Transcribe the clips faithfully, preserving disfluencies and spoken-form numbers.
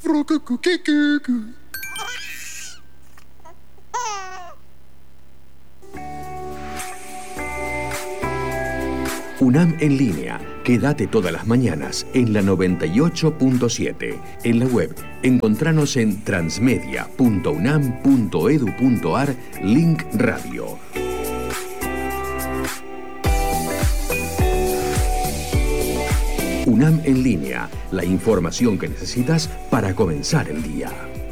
UNAM en línea. Quédate todas las mañanas en la noventa y ocho punto siete. En la web, encontranos en transmedia punto unam punto edu punto ar, link radio. UNAM en línea, la información que necesitas para comenzar el día.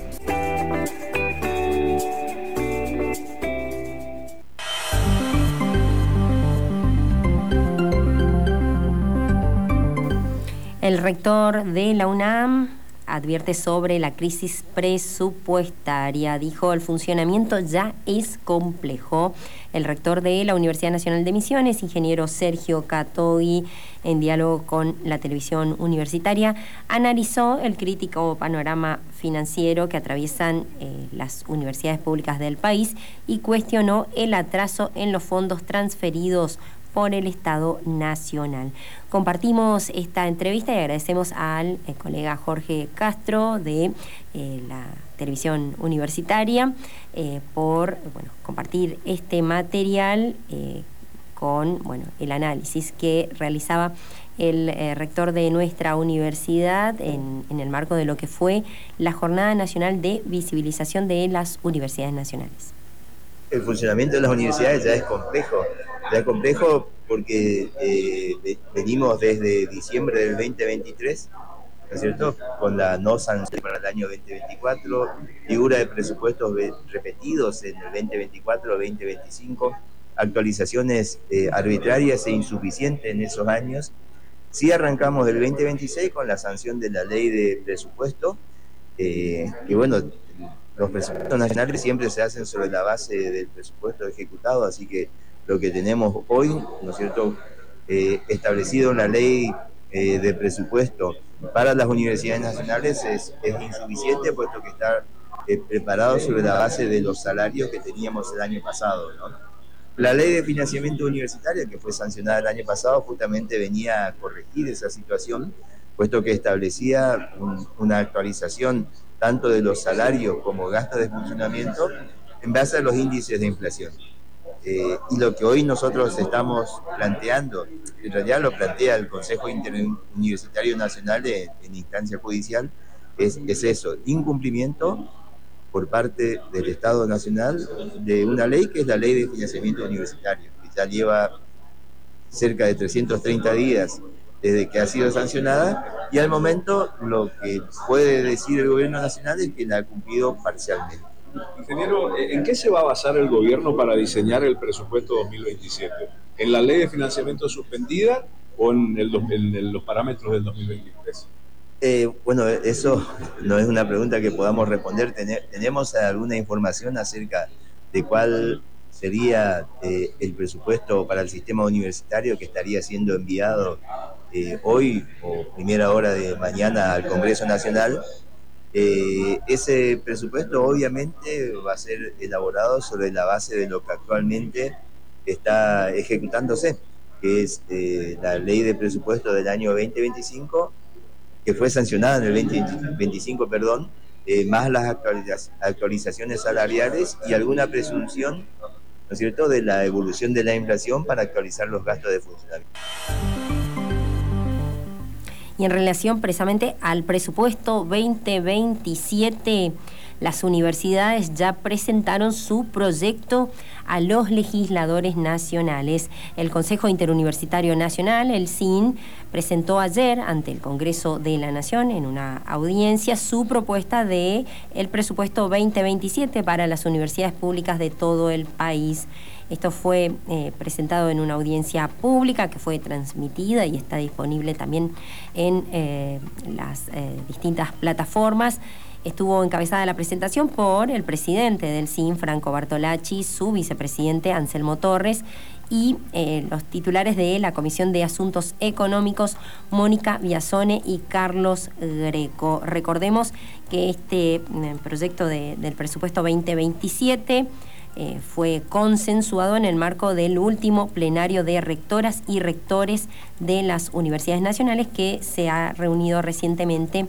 El rector de la UNAM advierte sobre la crisis presupuestaria. Dijo, el funcionamiento ya es complejo. El rector de la Universidad Nacional de Misiones, ingeniero Sergio Catoy, en diálogo con la televisión universitaria, analizó el crítico panorama financiero que atraviesan eh, las universidades públicas del país y cuestionó el atraso en los fondos transferidos por el Estado Nacional. Compartimos esta entrevista y agradecemos al eh, colega Jorge Castro de eh, la televisión universitaria eh, por bueno, compartir este material eh, con bueno, el análisis que realizaba el eh, rector de nuestra universidad en, en el marco de lo que fue la Jornada Nacional de Visibilización de las Universidades Nacionales. El funcionamiento de las universidades ya es complejo, ya es complejo porque eh, venimos desde diciembre del veinte veintitrés, ¿no es cierto?, con la no sanción para el año veinte veinticuatro, figura de presupuestos repetidos en el veinte veinticuatro veinte veinticinco, actualizaciones eh, arbitrarias e insuficientes en esos años. Sí arrancamos el veinte veintiséis con la sanción de la ley de presupuesto, eh, que bueno, los presupuestos nacionales siempre se hacen sobre la base del presupuesto ejecutado, así que lo que tenemos hoy, ¿no es cierto?, eh, establecido en la ley eh, de presupuesto para las universidades nacionales es, es insuficiente, puesto que está eh, preparado sobre la base de los salarios que teníamos el año pasado, ¿no? La ley de financiamiento universitario, que fue sancionada el año pasado, justamente venía a corregir esa situación, puesto que establecía un, una actualización tanto de los salarios como gastos de funcionamiento en base a los índices de inflación. Eh, y lo que hoy nosotros estamos planteando, en realidad lo plantea el Consejo Interuniversitario Nacional en, en instancia judicial, es, es eso, incumplimiento por parte del Estado Nacional de una ley que es la Ley de Financiamiento Universitario, que ya lleva cerca de trescientos treinta días desde que ha sido sancionada, y al momento lo que puede decir el gobierno nacional es que la ha cumplido parcialmente. Ingeniero, ¿en qué se va a basar el gobierno para diseñar el presupuesto dos mil veintisiete? ¿En la ley de financiamiento suspendida o en, el, en los parámetros del dos mil veintitrés? Eh, bueno, eso no es una pregunta que podamos responder. Ten, ¿Tenemos alguna información acerca de cuál sería eh, el presupuesto para el sistema universitario que estaría siendo enviado eh, hoy o primera hora de mañana al Congreso Nacional? Eh, ese presupuesto obviamente va a ser elaborado sobre la base de lo que actualmente está ejecutándose, que es eh, la ley de presupuesto del año veinte veinticinco, que fue sancionada en el veinte veinticinco, perdón, eh, más las actualiz- actualizaciones salariales y alguna presunción, ¿no es cierto?, de la evolución de la inflación para actualizar los gastos de funcionamiento. Y en relación precisamente al presupuesto veinte veintisiete, las universidades ya presentaron su proyecto a los legisladores nacionales. El Consejo Interuniversitario Nacional, el C I N, presentó ayer ante el Congreso de la Nación en una audiencia su propuesta de el presupuesto veinte veintisiete para las universidades públicas de todo el país. Esto fue eh, presentado en una audiencia pública que fue transmitida y está disponible también en eh, las eh, distintas plataformas. Estuvo encabezada la presentación por el presidente del C I N, Franco Bartolacci, su vicepresidente, Anselmo Torres, y eh, los titulares de la Comisión de Asuntos Económicos, Mónica Biasone y Carlos Greco. Recordemos que este eh, proyecto de, del presupuesto veinte veintisiete eh, fue consensuado en el marco del último plenario de rectoras y rectores de las universidades nacionales que se ha reunido recientemente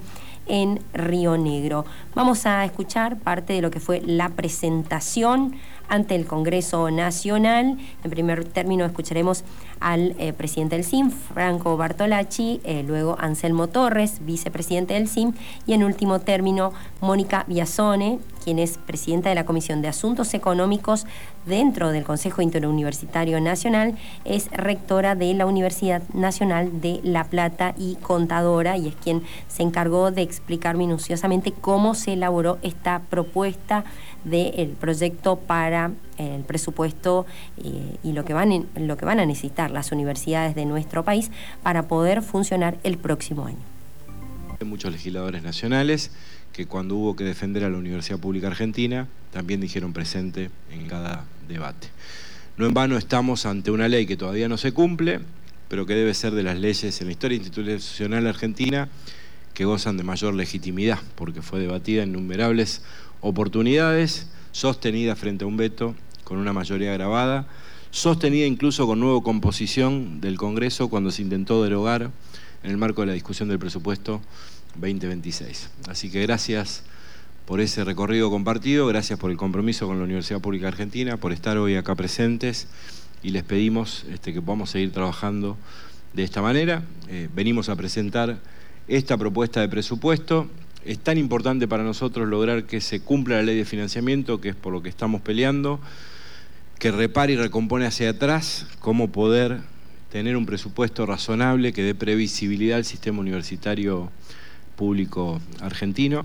en Río Negro. Vamos a escuchar parte de lo que fue la presentación ante el Congreso Nacional. En primer término escucharemos al eh, presidente del S I M, Franco Bartolacci, eh, luego Anselmo Torres, vicepresidente del S I M, y en último término Mónica Biasone, quien es presidenta de la Comisión de Asuntos Económicos dentro del Consejo Interuniversitario Nacional, es rectora de la Universidad Nacional de La Plata y contadora, y es quien se encargó de explicar minuciosamente cómo se elaboró esta propuesta del proyecto para el presupuesto eh, y lo que, van en, lo que van a necesitar las universidades de nuestro país para poder funcionar el próximo año. Hay muchos legisladores nacionales que cuando hubo que defender a la Universidad Pública Argentina también dijeron presente en cada debate. No en vano estamos ante una ley que todavía no se cumple, pero que debe ser de las leyes en la historia institucional argentina que gozan de mayor legitimidad, porque fue debatida en innumerables oportunidades, sostenida frente a un veto con una mayoría agravada, sostenida incluso con nueva composición del Congreso cuando se intentó derogar en el marco de la discusión del presupuesto veinte veintiséis. Así que gracias por ese recorrido compartido, gracias por el compromiso con la Universidad Pública Argentina, por estar hoy acá presentes, y les pedimos este, que podamos seguir trabajando de esta manera. Eh, venimos a presentar esta propuesta de presupuesto. Es tan importante para nosotros lograr que se cumpla la ley de financiamiento, que es por lo que estamos peleando, que repare y recompone hacia atrás cómo poder tener un presupuesto razonable que dé previsibilidad al sistema universitario público argentino.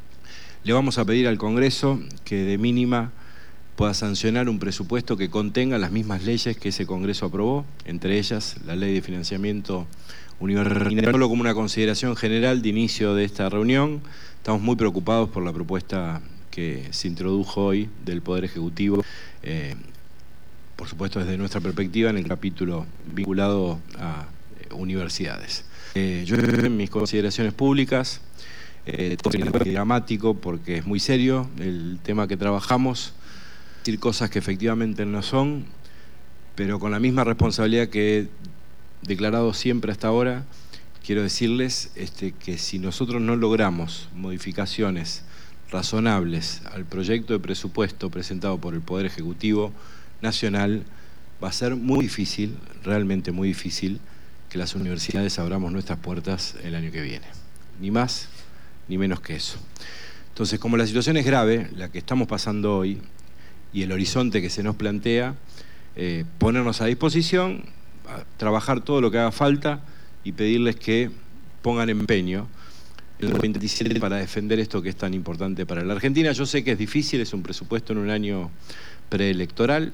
Le vamos a pedir al Congreso que de mínima pueda sancionar un presupuesto que contenga las mismas leyes que ese Congreso aprobó, entre ellas la ley de financiamiento universitario. Solo como una consideración general de inicio de esta reunión, estamos muy preocupados por la propuesta que se introdujo hoy del Poder Ejecutivo, eh, por supuesto desde nuestra perspectiva en el capítulo vinculado a eh, universidades. Eh, yo en mis consideraciones públicas, eh, es dramático porque es muy serio el tema que trabajamos, decir cosas que efectivamente no son, pero con la misma responsabilidad que he declarado siempre hasta ahora, quiero decirles este, que si nosotros no logramos modificaciones razonables al proyecto de presupuesto presentado por el Poder Ejecutivo Nacional, va a ser muy difícil, realmente muy difícil, que las universidades abramos nuestras puertas el año que viene. Ni más ni menos que eso. Entonces, como la situación es grave, la que estamos pasando hoy, y el horizonte que se nos plantea, eh, ponernos a disposición, a trabajar todo lo que haga falta y pedirles que pongan empeño en el veinte veintisiete para defender esto que es tan importante para la Argentina. Yo sé que es difícil, es un presupuesto en un año preelectoral,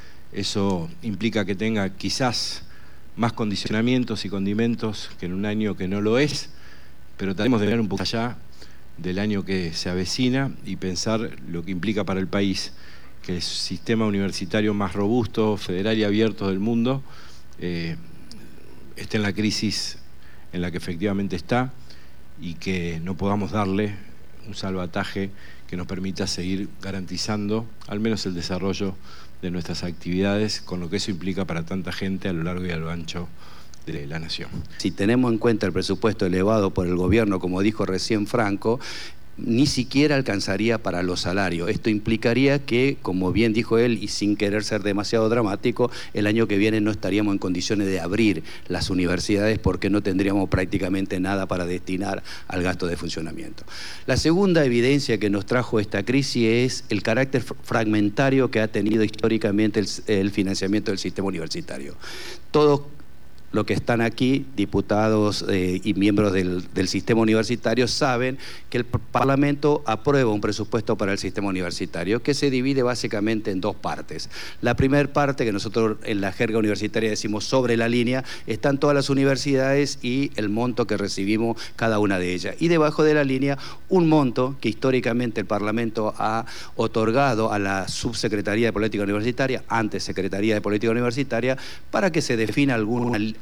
eso implica que tenga quizás más condicionamientos y condimentos que en un año que no lo es, pero tenemos de ver un poco allá del año que se avecina y pensar lo que implica para el país que el sistema universitario más robusto, federal y abierto del mundo eh, esté en la crisis en la que efectivamente está y que no podamos darle un salvataje que nos permita seguir garantizando al menos el desarrollo de nuestras actividades, con lo que eso implica para tanta gente a lo largo y a lo ancho de la nación. Si tenemos en cuenta el presupuesto elevado por el gobierno, como dijo recién Franco, ni siquiera alcanzaría para los salarios. Esto implicaría que, como bien dijo él, y sin querer ser demasiado dramático, el año que viene no estaríamos en condiciones de abrir las universidades porque no tendríamos prácticamente nada para destinar al gasto de funcionamiento. La segunda evidencia que nos trajo esta crisis es el carácter fragmentario que ha tenido históricamente el, el financiamiento del sistema universitario. Todos los que están aquí, diputados eh, y miembros del, del sistema universitario, saben que el Parlamento aprueba un presupuesto para el sistema universitario que se divide básicamente en dos partes. La primera parte, que nosotros en la jerga universitaria decimos sobre la línea, están todas las universidades y el monto que recibimos cada una de ellas. Y debajo de la línea, un monto que históricamente el Parlamento ha otorgado a la Subsecretaría de Política Universitaria, antes Secretaría de Política Universitaria, para que se defina alguna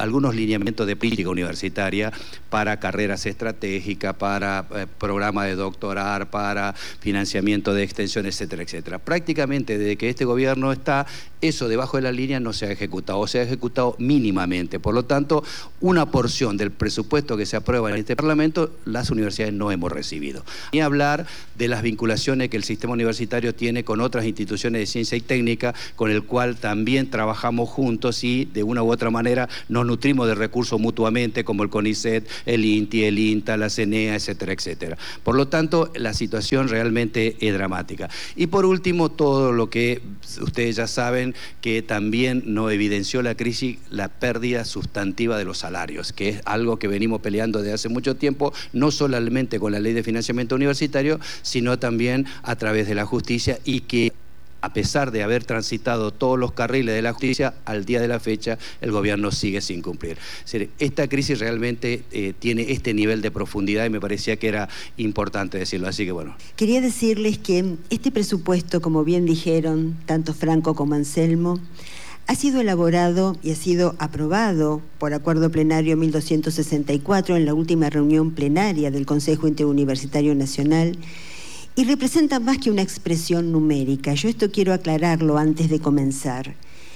algunos lineamientos de política universitaria para carreras estratégicas, para eh, programas de doctorar, para financiamiento de extensión, etcétera, etcétera. Prácticamente desde que este gobierno está, eso debajo de la línea no se ha ejecutado, o se ha ejecutado mínimamente. Por lo tanto, una porción del presupuesto que se aprueba en este Parlamento, las universidades no hemos recibido. Ni hablar de las vinculaciones que el sistema universitario tiene con otras instituciones de ciencia y técnica, con el cual también trabajamos juntos y de una u otra manera nos nutrimos de recursos mutuamente, como el CONICET, el INTI, el INTA, la CENEA, etcétera, etcétera. Por lo tanto, la situación realmente es dramática. Y por último, todo lo que ustedes ya saben, que también nos evidenció la crisis, la pérdida sustantiva de los salarios, que es algo que venimos peleando desde hace mucho tiempo, no solamente con la Ley de Financiamiento Universitario, sino también a través de la justicia, y que a pesar de haber transitado todos los carriles de la justicia, al día de la fecha el gobierno sigue sin cumplir. Es decir, esta crisis realmente eh, tiene este nivel de profundidad y me parecía que era importante decirlo, así que bueno. Quería decirles que este presupuesto, como bien dijeron tanto Franco como Anselmo, ha sido elaborado y ha sido aprobado por acuerdo plenario mil doscientos sesenta y cuatro en la última reunión plenaria del Consejo Interuniversitario Nacional, y representa más que una expresión numérica. Yo esto quiero aclararlo antes de comenzar.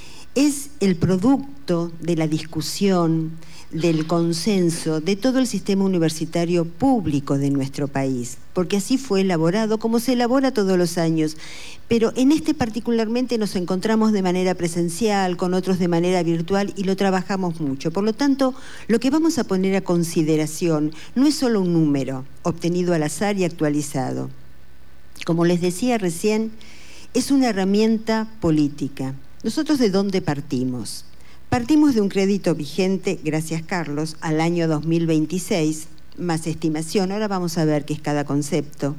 Es el producto de la discusión, del consenso de todo el sistema universitario público de nuestro país, porque así fue elaborado, como se elabora todos los años. Pero en este particularmente nos encontramos de manera presencial, con otros de manera virtual, y lo trabajamos mucho. Por lo tanto, lo que vamos a poner a consideración no es solo un número obtenido al azar y actualizado. Como les decía recién, es una herramienta política. ¿Nosotros de dónde partimos? Partimos de un crédito vigente, gracias Carlos, al año dos mil veintiséis, más estimación. Ahora vamos a ver qué es cada concepto.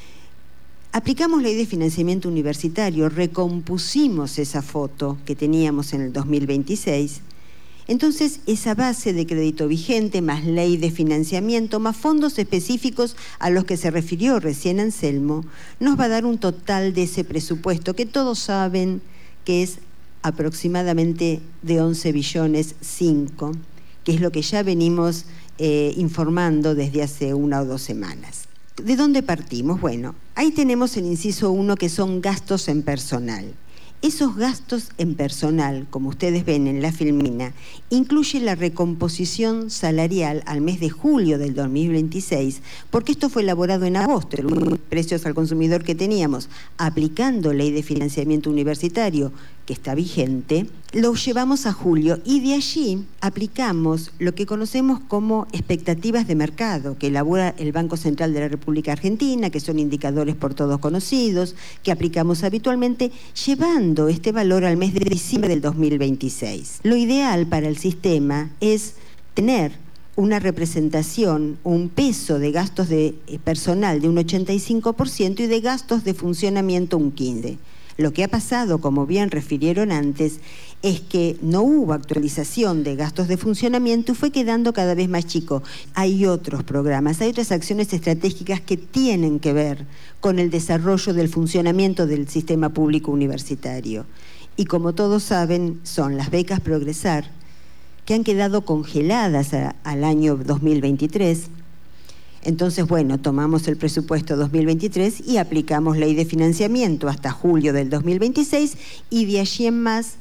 Aplicamos Ley de Financiamiento Universitario, recompusimos esa foto que teníamos en el dos mil veintiséis. Entonces, esa base de crédito vigente, más ley de financiamiento, más fondos específicos a los que se refirió recién Anselmo, nos va a dar un total de ese presupuesto que todos saben que es aproximadamente de once billones cinco, que es lo que ya venimos eh, informando desde hace una o dos semanas. ¿De dónde partimos? Bueno, ahí tenemos el inciso uno, que son gastos en personal. Esos gastos en personal, como ustedes ven en la filmina, incluye la recomposición salarial al mes de julio del dos mil veintiséis, porque esto fue elaborado en agosto, los precios al consumidor que teníamos, aplicando Ley de Financiamiento Universitario, que está vigente, lo llevamos a julio y de allí aplicamos lo que conocemos como expectativas de mercado, que elabora el Banco Central de la República Argentina, que son indicadores por todos conocidos, que aplicamos habitualmente, llevando este valor al mes de diciembre del dos mil veintiséis. Lo ideal para el sistema es tener una representación, un peso de gastos de personal de un ochenta y cinco por ciento y de gastos de funcionamiento un quince por ciento. Lo que ha pasado, como bien refirieron antes, es que no hubo actualización de gastos de funcionamiento y fue quedando cada vez más chico. Hay otros programas, hay otras acciones estratégicas que tienen que ver con el desarrollo del funcionamiento del sistema público universitario. Y como todos saben, son las becas Progresar, que han quedado congeladas a, al año dos mil veintitrés. Entonces, bueno, tomamos el presupuesto dos mil veintitrés y aplicamos Ley de Financiamiento hasta julio del dos mil veintiséis y de allí en más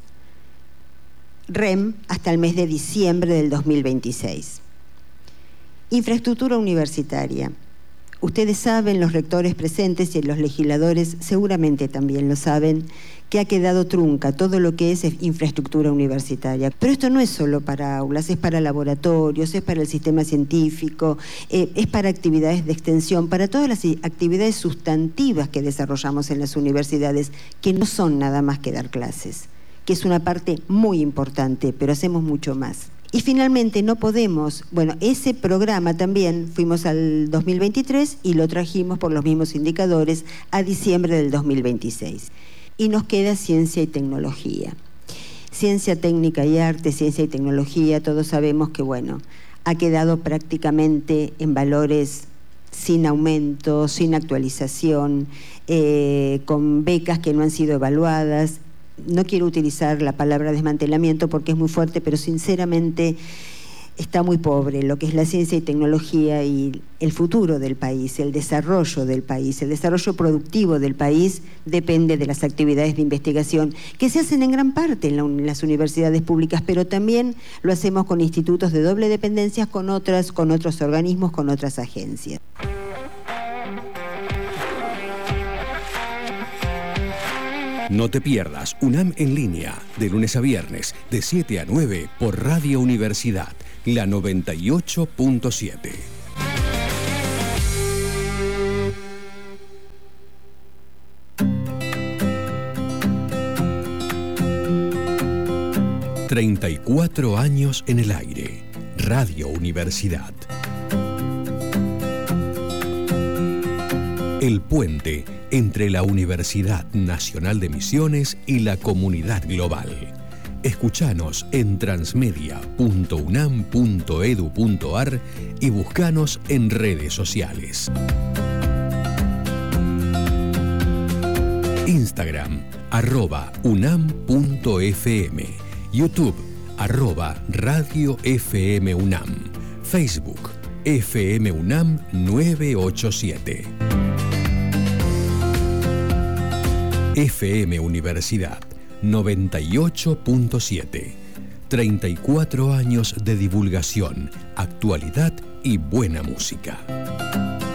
R E M hasta el mes de diciembre del dos mil veintiséis. Infraestructura universitaria. Ustedes saben, los rectores presentes y los legisladores seguramente también lo saben, que ha quedado trunca todo lo que es infraestructura universitaria. Pero esto no es solo para aulas, es para laboratorios, es para el sistema científico, eh, es para actividades de extensión, para todas las actividades sustantivas que desarrollamos en las universidades, que no son nada más que dar clases, que es una parte muy importante, pero hacemos mucho más. Y finalmente no podemos, bueno, ese programa también fuimos al dos mil veintitrés y lo trajimos por los mismos indicadores a diciembre del dos mil veintiséis. Y nos queda ciencia y tecnología. Ciencia técnica y arte, ciencia y tecnología, todos sabemos que, bueno, ha quedado prácticamente en valores sin aumento, sin actualización, eh, con becas que no han sido evaluadas. no quiero utilizar la palabra desmantelamiento porque es muy fuerte, pero sinceramente está muy pobre lo que es la ciencia y tecnología y el futuro del país, el desarrollo del país, el desarrollo productivo del país depende de las actividades de investigación que se hacen en gran parte en, la, en las universidades públicas, pero también lo hacemos con institutos de doble dependencia, con otras, con otros organismos, con otras agencias. No te pierdas UNAM en línea, de lunes a viernes, de siete a nueve, por Radio Universidad, la noventa y ocho punto siete. treinta y cuatro años en el aire. Radio Universidad. El puente entre la Universidad Nacional de Misiones y la comunidad global. Escuchanos en transmedia punto unam punto edu punto ar y buscanos en redes sociales. Instagram, arroba unam.fm. YouTube, arroba Radio F M UNAM. Facebook, F M UNAM nueve ocho siete. F M Universidad noventa y ocho punto siete. treinta y cuatro años de divulgación, actualidad y buena música.